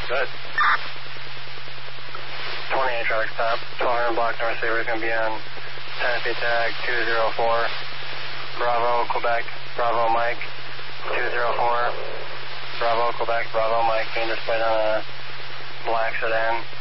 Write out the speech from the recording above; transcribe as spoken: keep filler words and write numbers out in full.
Good. twenty-eight traffic stop. twelve hundred block number receiver is going to be on Tennessee tag two zero four. Bravo, Quebec. Bravo, Mike. two zero four. Bravo, Quebec. Bravo, Mike. Being displayed on a black sedan.